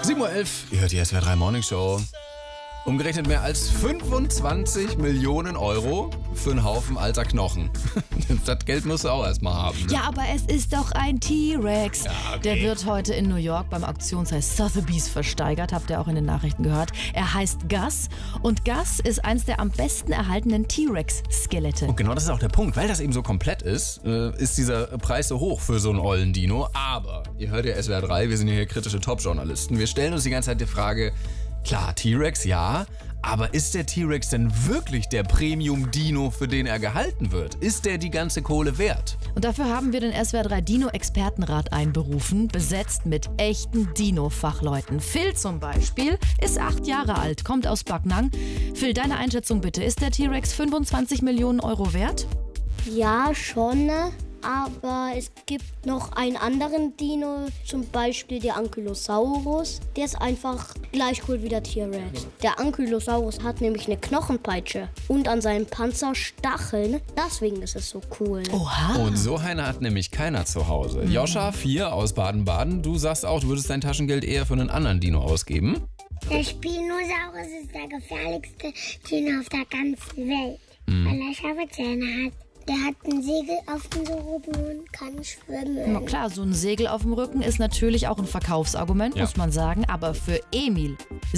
7:11 Uhr, ihr hört die SWR 3 Morning Show. Umgerechnet mehr als 25 Millionen Euro für einen Haufen alter Knochen. Das Geld musst du auch erstmal haben. Ne? Ja, aber es ist doch ein T-Rex. Ja, okay. Der wird heute in New York beim Auktionshaus Sotheby's versteigert. Habt ihr auch in den Nachrichten gehört. Er heißt Gus. Und Gus ist eins der am besten erhaltenen T-Rex-Skelette. Und genau das ist auch der Punkt. Weil das eben so komplett ist dieser Preis so hoch für so einen ollen Dino. Aber, ihr hört ja SWR 3, wir sind ja hier kritische Top-Journalisten. Wir stellen uns die ganze Zeit die Frage, klar, T-Rex, ja, aber ist der T-Rex denn wirklich der Premium-Dino, für den er gehalten wird? Ist der die ganze Kohle wert? Und dafür haben wir den SWR 3 Dino-Expertenrat einberufen, besetzt mit echten Dino-Fachleuten. Phil zum Beispiel ist 8 Jahre alt, kommt aus Backnang. Phil, deine Einschätzung bitte, ist der T-Rex 25 Millionen Euro wert? Ja, schon, aber es gibt noch einen anderen Dino, zum Beispiel der Ankylosaurus. Der ist einfach gleich cool wie der T-Rex. Der Ankylosaurus hat nämlich eine Knochenpeitsche und an seinem Panzer Stacheln. Deswegen ist es so cool. Oha. Und so eine hat nämlich keiner zu Hause. Joscha, 4 aus Baden-Baden, du sagst auch, du würdest dein Taschengeld eher für einen anderen Dino ausgeben. Der Spinosaurus ist der gefährlichste Dino auf der ganzen Welt, weil er scharfe Zähne hat. Der hat ein Segel auf dem Rücken und kann schwimmen. Na klar, so ein Segel auf dem Rücken ist natürlich auch ein Verkaufsargument, muss man sagen. Aber für Emil,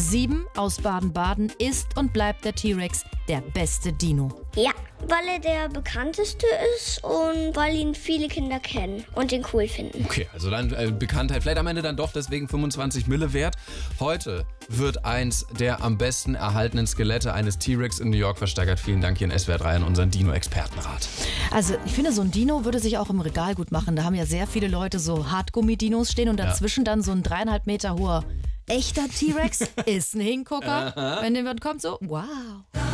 7 aus Baden-Baden, ist und bleibt der T-Rex der beste Dino. Ja, weil er der bekannteste ist und weil ihn viele Kinder kennen und ihn cool finden. Okay, also dann Bekanntheit, vielleicht am Ende dann doch deswegen 25 Mille wert. Heute wird eins der am besten erhaltenen Skelette eines T-Rex in New York versteigert. Vielen Dank hier in SWR 3 an unseren Dino-Expertenrat. Also ich finde, so ein Dino würde sich auch im Regal gut machen. Da haben ja sehr viele Leute so Hartgummi-Dinos stehen und dazwischen dann so ein 3,5 Meter hoher echter T-Rex ist ein Hingucker. Wenn der kommt, so wow.